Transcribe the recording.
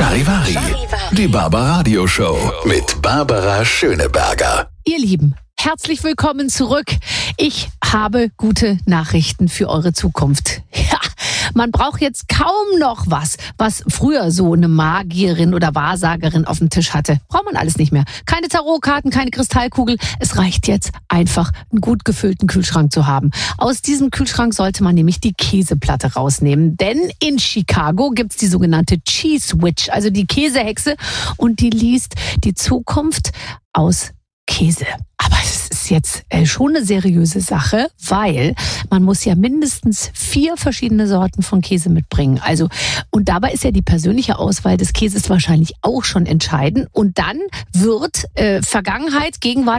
Charivari, die Barbaradio Show mit Barbara Schöneberger. Ihr Lieben, herzlich willkommen zurück. Ich habe gute Nachrichten für eure Zukunft. Ja, man braucht jetzt kaum noch was früher so eine Magierin oder Wahrsagerin auf dem Tisch hatte. Braucht man alles nicht mehr. Keine Tarotkarten, keine Kristallkugel. Es reicht jetzt einfach, einen gut gefüllten Kühlschrank zu haben. Aus diesem Kühlschrank sollte man nämlich die Käseplatte rausnehmen. Denn in Chicago gibt's die sogenannte Cheese Witch, also die Käsehexe. Und die liest die Zukunft aus Käse. Aber es ist jetzt schon eine seriöse Sache, weil man muss ja mindestens 4 verschiedene Sorten von Käse mitbringen. Also, und dabei ist ja die persönliche Auswahl des Käses wahrscheinlich auch schon entscheidend. Und dann wird Vergangenheit, Gegenwart